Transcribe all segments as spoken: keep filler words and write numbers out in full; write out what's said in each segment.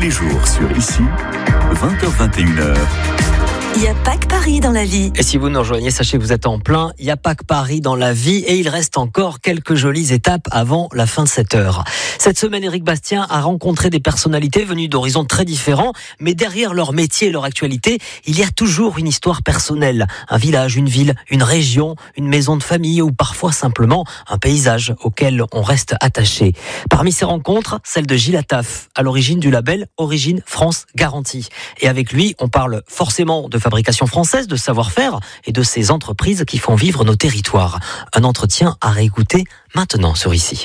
les jours sur Ici, vingt heures vingt et une heures. Il n'y a pas que Paris dans la vie. Et si vous nous rejoignez, sachez que vous êtes en plein. Il n'y a pas que Paris dans la vie et il reste encore quelques jolies étapes avant la fin de cette heure. Cette semaine, Éric Bastien a rencontré des personnalités venues d'horizons très différents, mais derrière leur métier et leur actualité, il y a toujours une histoire personnelle. Un village, une ville, une région, une maison de famille ou parfois simplement un paysage auquel on reste attaché. Parmi ces rencontres, celle de Gilles Attaf, à l'origine du label Origine France Garantie. Et avec lui, on parle forcément de fabrication française, de savoir-faire et de ces entreprises qui font vivre nos territoires. Un entretien à réécouter maintenant sur Ici.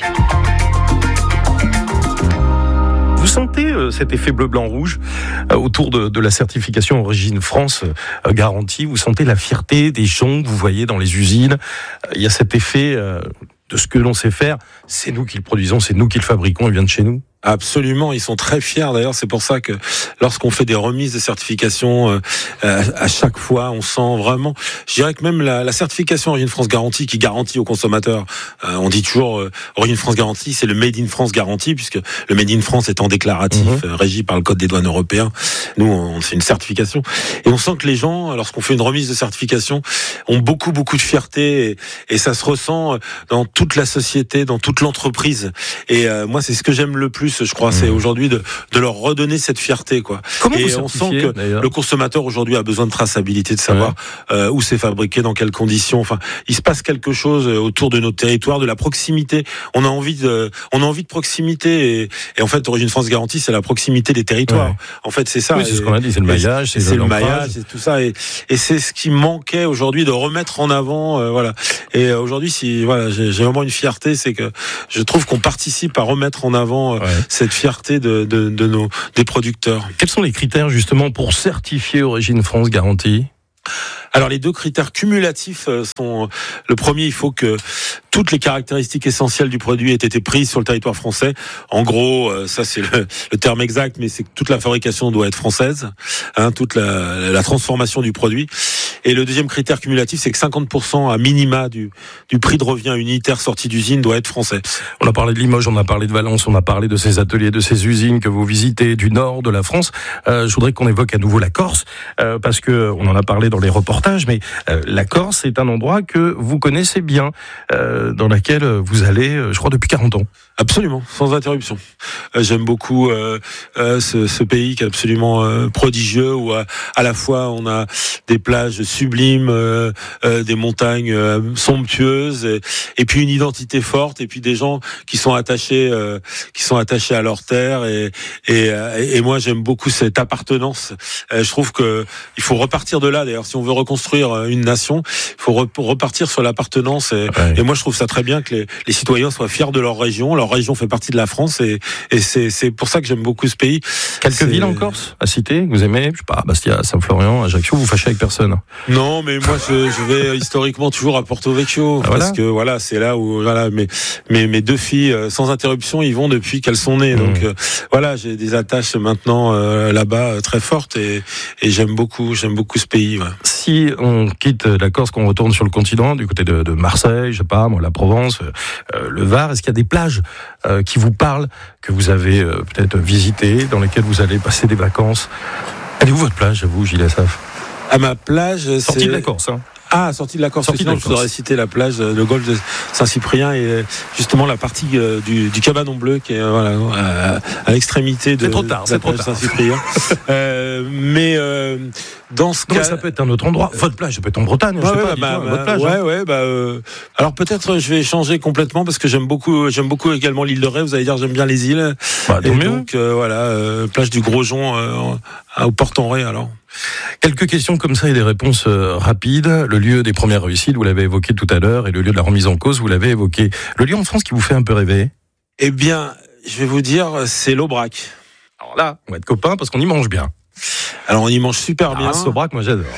Vous sentez euh, cet effet bleu-blanc-rouge euh, autour de, de la certification Origine France euh, Garantie? Vous sentez la fierté des gens que vous voyez dans les usines? euh, Il y a cet effet euh, de ce que l'on sait faire. C'est nous qui le produisons, c'est nous qui le fabriquons, il vient de chez nous. Absolument, ils sont très fiers. D'ailleurs, c'est pour ça que lorsqu'on fait des remises de certification, euh, à chaque fois, on sent vraiment. Je dirais que même la, la certification Origine France Garantie, qui garantit aux consommateurs, euh, on dit toujours euh, Origine France Garantie, c'est le Made in France Garantie, puisque le Made in France étant déclaratif, mmh. euh, régi par le Code des douanes européens. Nous, on, c'est une certification, et on sent que les gens, lorsqu'on fait une remise de certification, ont beaucoup beaucoup de fierté, et, et ça se ressent dans toute la société, dans toute l'entreprise. Et euh, moi, c'est ce que j'aime le plus. Je crois, c'est aujourd'hui de, de leur redonner cette fierté, quoi. Comment et vous on sent que d'ailleurs le consommateur aujourd'hui a besoin de traçabilité, de savoir ouais. euh, où c'est fabriqué, dans quelles conditions. Enfin, il se passe quelque chose autour de notre territoire, de la proximité. On a envie de, on a envie de proximité, et, et en fait, Origine France Garantie, c'est la proximité des territoires. Ouais. En fait, c'est ça. Oui, c'est ce qu'on a dit, c'est le maillage, c'est, c'est le maillage, c'est tout ça, et, et c'est ce qui manquait aujourd'hui de remettre en avant, euh, voilà. Et aujourd'hui, si voilà, j'ai, j'ai vraiment une fierté, c'est que je trouve qu'on participe à remettre en avant euh, ouais. cette fierté de, de, de nos des producteurs. Quels sont les critères justement pour certifier Origine France Garantie ? Alors les deux critères cumulatifs sont, le premier, il faut que toutes les caractéristiques essentielles du produit aient été prises sur le territoire français. En gros, ça c'est le, le terme exact, mais c'est que toute la fabrication doit être française, hein, toute la, la transformation du produit. Et le deuxième critère cumulatif, c'est que cinquante pour cent à minima du, du prix de revient unitaire sorti d'usine doit être français. On a parlé de Limoges, on a parlé de Valence, on a parlé de ces ateliers, de ces usines que vous visitez du nord de la France. Euh, je voudrais qu'on évoque à nouveau la Corse, euh, parce que on en a parlé dans les reportages, mais euh, la Corse est un endroit que vous connaissez bien, euh, dans laquelle vous allez, euh, je crois, depuis quarante ans. Absolument, sans interruption. Euh, j'aime beaucoup euh, euh, ce, ce pays qui est absolument euh, prodigieux, où à, à la fois on a des plages sublimes, euh, euh, des montagnes euh, somptueuses, et, et puis une identité forte, et puis des gens qui sont attachés, euh, qui sont attachés à leur terre. Et, et, et moi, j'aime beaucoup cette appartenance. Euh, je trouve que il faut repartir de là. D'ailleurs, si on veut reconstruire une nation, il faut re- repartir sur l'appartenance. Et, ouais. et moi, je trouve ça très bien que les, les citoyens soient fiers de leur région. Leur région fait partie de la France, et, et c'est, c'est pour ça que j'aime beaucoup ce pays. Quelques c'est... villes en Corse à citer, que vous aimez? Je sais pas, Bastia, Saint-Florian, Ajaccio. Vous fâchez avec personne? Non, mais moi, je, je vais historiquement toujours à Porto Vecchio, ah, parce voilà. que voilà, c'est là où voilà, mes, mes, mes deux filles, sans interruption, y vont depuis qu'elles sont nées. Mmh. Donc euh, voilà, j'ai des attaches maintenant euh, là-bas euh, très fortes, et, et j'aime beaucoup, j'aime beaucoup ce pays. Ouais. Si on quitte la Corse, qu'on retourne sur le continent, du côté de, de Marseille, je sais pas, moi, la Provence, euh, le Var, est-ce qu'il y a des plages euh, qui vous parlent, que vous avez euh, peut-être visitées, dans lesquelles vous allez passer des vacances? Elle est où votre plage, à vous, Gilles Attaf? À ma plage, sortie c'est... de la Corse, hein. Ah, sortie de la Corse. Sortie sinon, de la je voudrais citer la plage, le golfe de Saint-Cyprien, et justement la partie du, du cabanon bleu qui est voilà à, à l'extrémité de, c'est trop tard, de la c'est trop plage tard. Saint-Cyprien. euh, mais euh, dans ce non, cas, ça peut être un autre endroit. Votre plage, ça peut être en Bretagne. Ouais, je sais ouais, pas. Bah, bah, votre plage. Ouais, hein. ouais. Bah, euh, alors peut-être je vais changer complètement, parce que j'aime beaucoup, j'aime beaucoup également l'île de Ré. Vous allez dire, j'aime bien les îles. Bah, et mieux. donc euh, voilà, euh, plage du Grosjean euh, au Port-en-Ré. Alors. Quelques questions comme ça et des réponses euh, rapides. Le lieu des premières réussites, vous l'avez évoqué tout à l'heure, et le lieu de la remise en cause, vous l'avez évoqué. Le lieu en France qui vous fait un peu rêver? Eh bien, je vais vous dire, c'est l'Aubrac. Alors là, on va être copains parce qu'on y mange bien. Alors on y mange super bien. Ah, Aubrac, moi j'adore.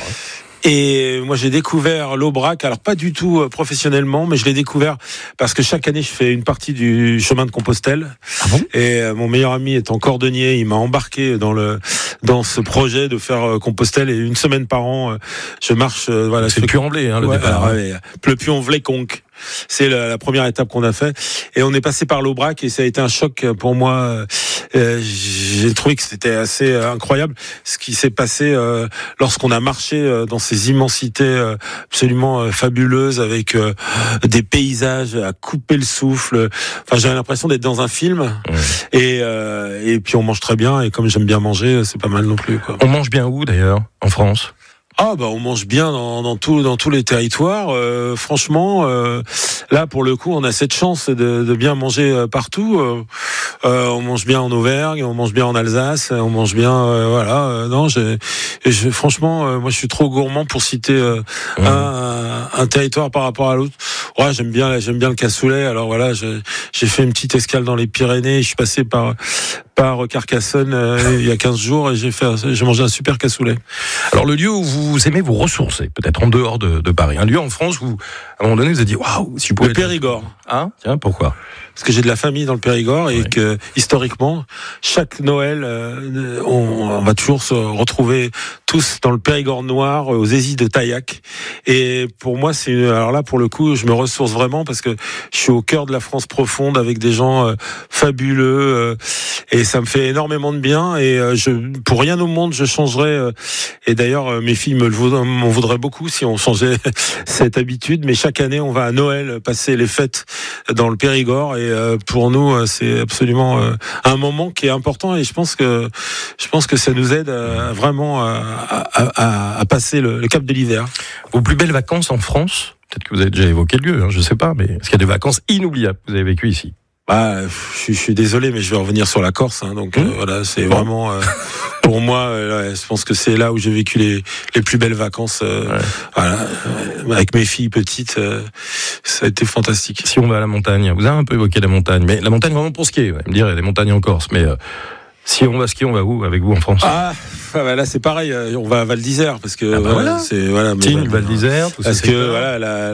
Et moi, j'ai découvert l'Aubrac, alors pas du tout professionnellement, mais je l'ai découvert parce que chaque année, je fais une partie du chemin de Compostelle. Ah bon? Et mon meilleur ami étant cordonnier, il m'a embarqué dans le dans ce projet de faire Compostelle. Et une semaine par an, je marche. Voilà. C'est le Puy-en-Velay, hein, le ouais, départ. Alors, ouais, le Puy-en-Velay conque. C'est la, la première étape qu'on a fait. Et on est passé par l'Aubrac et ça a été un choc pour moi. Euh, j'ai trouvé que c'était assez incroyable ce qui s'est passé euh, lorsqu'on a marché euh, dans ces immensités euh, absolument euh, fabuleuses avec euh, des paysages à couper le souffle. Enfin, j'avais l'impression d'être dans un film. Ouais. Et, euh, et puis on mange très bien et comme j'aime bien manger, c'est pas mal non plus, quoi. On mange bien où d'ailleurs en France ? Ah bah on mange bien dans, dans tout dans tous les territoires. Euh, franchement, euh, là pour le coup, on a cette chance de, de bien manger euh, partout. Euh, euh, on mange bien en Auvergne, on mange bien en Alsace, on mange bien. Euh, voilà. Euh, non, j'ai, j'ai, franchement, euh, moi je suis trop gourmand pour citer euh, mmh. un, un, un territoire par rapport à l'autre. Ouais, j'aime bien, j'aime bien le cassoulet. Alors voilà, j'ai, j'ai fait une petite escale dans les Pyrénées. Je suis passé par par Carcassonne euh, il y a quinze jours et j'ai fait, j'ai mangé un super cassoulet. Alors le lieu où vous aimez vous ressourcer, peut-être en dehors de, de Paris, un lieu en France où à un moment donné vous avez dit waouh, si vous pouvez. Le Périgord. Ah, tiens, pourquoi ? Parce que j'ai de la famille dans le Périgord et ouais. que historiquement, chaque Noël, euh, on, on va toujours se retrouver tous dans le Périgord noir, aux Aisies de Taillac. Et pour moi, c'est une, alors là, pour le coup, je me ressource vraiment parce que je suis au cœur de la France profonde avec des gens euh, fabuleux euh, et ça me fait énormément de bien. Et euh, je, pour rien au monde, je changerais. Euh, et d'ailleurs, euh, mes filles me le voudraient, m'en voudraient beaucoup si on changeait cette habitude. Mais chaque année, on va à Noël passer les fêtes dans le Périgord. Et euh, pour nous, c'est absolument euh, un moment qui est important. Et je pense que je pense que ça nous aide à, vraiment à, à, à, à passer le, le cap de l'hiver. Vos plus belles vacances en France ? Peut-être que vous avez déjà évoqué le lieu, hein, je ne sais pas, mais est-ce qu'il y a des vacances inoubliables que vous avez vécues ici ? Bah, je, je suis désolé, mais je vais revenir sur la Corse. Hein, donc mmh. euh, voilà, c'est bon. vraiment euh, pour moi. Euh, je pense que c'est là où j'ai vécu les les plus belles vacances. Euh, ouais. Voilà, euh, avec mes filles petites, euh, ça a été fantastique. Si on va à la montagne, vous avez un peu évoqué la montagne, mais la montagne vraiment pour skier. Ouais, me dire, il y a des montagnes en Corse, mais euh, si on va skier, on va où avec vous en France ? Ah. Ah bah là c'est pareil, on va à Val d'Isère parce que ah bah voilà, voilà. c'est voilà, Tignes, Val d'Isère, tout parce ça. Parce que voilà la